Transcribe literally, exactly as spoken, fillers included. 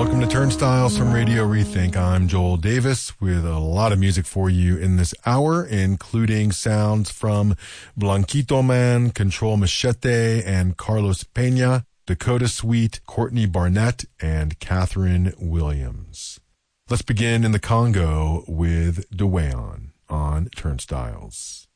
Welcome to Turnstiles from Radio Rethink. I'm Joel Davis with a lot of music for you in this hour, including sounds from Blanquito Man, Control Machete, and Carlos Peña, Dakota Sweet, Courtney Barnett, and Catherine Williams. Let's begin in the Congo with Dwayne on Turnstiles.